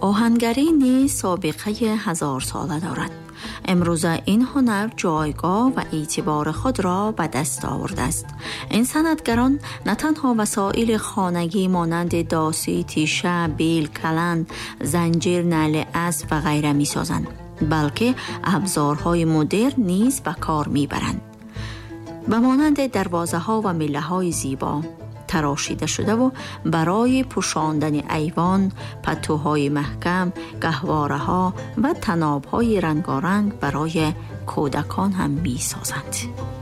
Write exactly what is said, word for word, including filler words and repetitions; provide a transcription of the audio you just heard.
آهنگری نیز سابقه هزار ساله دارد. امروزه این هنر جایگاه و اعتبار خود را به دست آورده است. این صنعتگران نه تنها وسایل خانگی مانند داسی، تیشه، بیل، کلند، زنجیر، نعل اسب و غیره می سازند، بلکه ابزارهای مدرن نیز به کار می برند. به مانند دروازه ها و میله های زیبا تراشیده شده و برای پوشاندن ایوان، پتوهای محکم، گهواره ها و طناب های رنگارنگ برای کودکان هم می سازند.